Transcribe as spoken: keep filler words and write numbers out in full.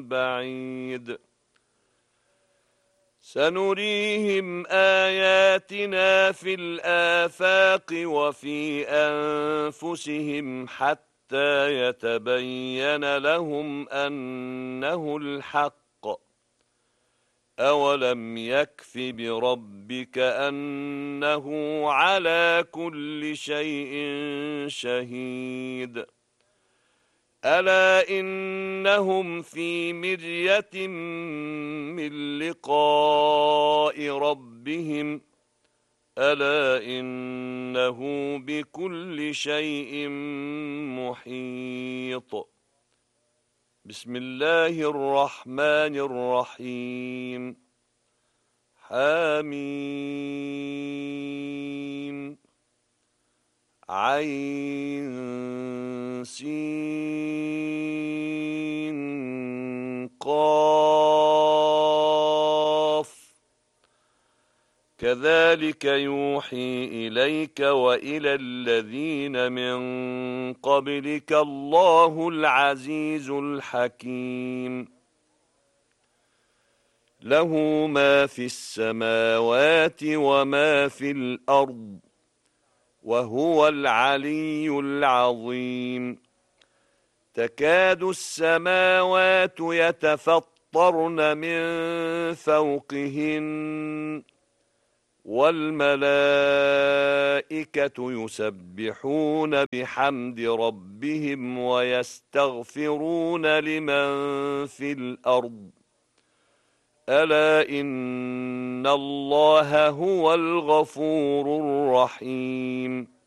البعيد سنريهم آياتنا في الآفاق وفي أنفسهم حتى يتبين لهم أنه الحق أولم يكف بربك أنه على كل شيء شهيد ألا إنهم في مرية من لقاء ربهم ألا إنه بكل شيء محيط بسم الله الرحمن الرحيم حميم عين سين قاف كذلك يوحي إليك وإلى الذين من قبلك الله العزيز الحكيم له ما في السماوات وما في الأرض وهو العلي العظيم تكاد السماوات يتفطرن من فوقهن والملائكة يسبحون بحمد ربهم ويستغفرون لمن في الأرض ألا إن الله هو الغفور الرحيم